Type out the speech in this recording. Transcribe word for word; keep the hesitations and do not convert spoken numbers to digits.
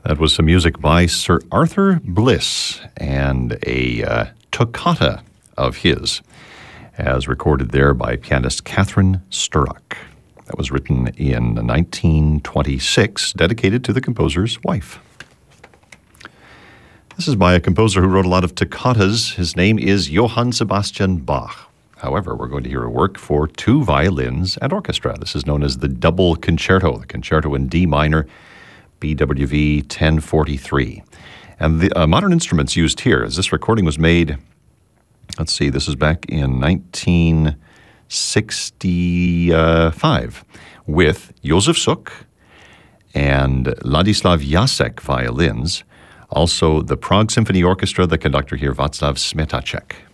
That was some music by Sir Arthur Bliss and a uh, toccata of his, as recorded there by pianist Catherine Sturrock. That was written in nineteen twenty-six, dedicated to the composer's wife. This is by a composer who wrote a lot of toccatas. His name is Johann Sebastian Bach. However, we're going to hear a work for two violins and orchestra. This is known as the Double Concerto, the Concerto in D minor, B W V ten forty-three. And the uh, modern instruments used here, as this recording was made, let's see, this is back in nineteen sixty-five, with Josef Suk and Ladislav Jacek violins, also the Prague Symphony Orchestra, the conductor here, Václav Smetacek.